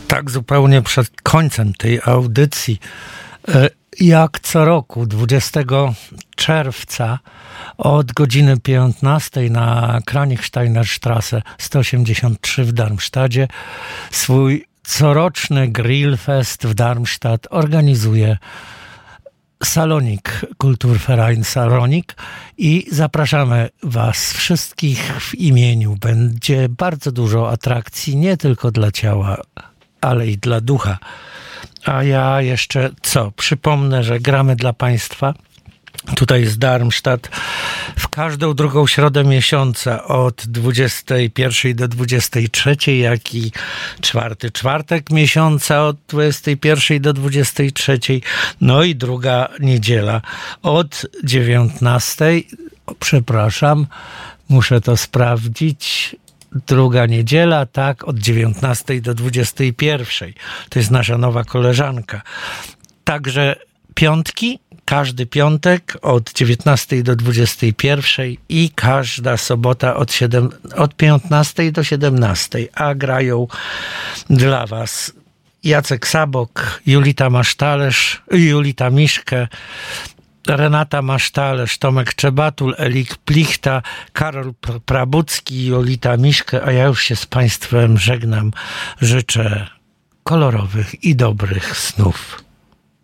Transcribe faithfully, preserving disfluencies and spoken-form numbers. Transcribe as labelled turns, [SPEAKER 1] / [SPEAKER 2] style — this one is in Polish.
[SPEAKER 1] Tak zupełnie przed końcem tej audycji, jak co roku, dwudziestego czerwca od godziny piętnastej na Kranichsteiner Straße sto osiemdziesiąt trzy w Darmstadcie swój coroczny Grillfest w Darmstadt organizuje Salonik Kulturverein Salonik i zapraszamy Was wszystkich w imieniu. Będzie bardzo dużo atrakcji, nie tylko dla ciała, ale i dla ducha. A ja jeszcze co? Przypomnę, że gramy dla Państwa tutaj z Darmstadt w każdą drugą środę miesiąca od dwudziestej pierwszej do dwudziestej trzeciej, jak i czwarty czwartek miesiąca od dwudziestej pierwszej do dwudziestej trzeciej, no i druga niedziela od dziewiętnastej, przepraszam, muszę to sprawdzić, druga niedziela, tak, od dziewiętnastej do dwudziestej pierwszej. To jest nasza nowa koleżanka. Także piątki, każdy piątek od dziewiętnastej do dwudziestej pierwszej i każda sobota od, siedem, od piętnastej do siedemnastej. A grają dla Was Jacek Sabok, Julita Masztalerz, Julita Miszke, Renata Masztalerz, Tomek Czebatul, Elik Plichta, Karol Prabucki, Jolita Miszke, a ja już się z Państwem żegnam. Życzę kolorowych i dobrych snów.